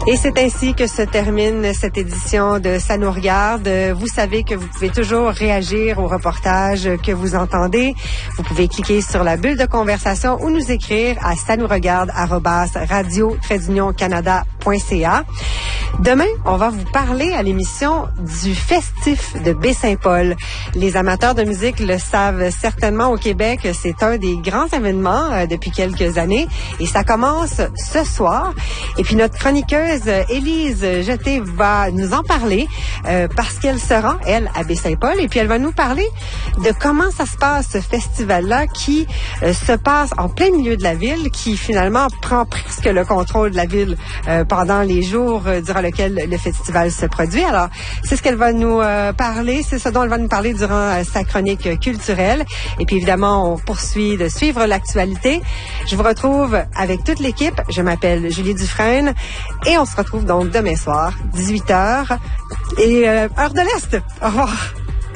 Et c'est ainsi que se termine cette édition de Ça nous regarde. Vous savez que vous pouvez toujours réagir au reportage que vous entendez. Vous pouvez cliquer sur la bulle de conversation ou nous écrire à sanousregarde@radio-canada.ca. Demain, on va vous parler à l'émission du Festif de Baie-Saint-Paul. Les amateurs de musique le savent certainement au Québec. C'est un des grands événements depuis quelques années et ça commence ce soir. Et puis notre chroniqueuse Élise Jeté va nous en parler parce qu'elle se rend, elle, à Baie-Saint-Paul et puis elle va nous parler de comment ça se passe, ce festival-là qui se passe en plein milieu de la ville, qui finalement prend presque le contrôle de la ville pendant les jours durant lesquels le festival se produit. Alors, c'est ce qu'elle va nous parler, c'est ce dont elle va nous parler durant sa chronique culturelle. Et puis évidemment, on poursuit de suivre l'actualité. Je vous retrouve avec toute l'équipe. Je m'appelle Julie Dufresne et on se retrouve donc demain soir, 18h et heure de l'Est. Au revoir.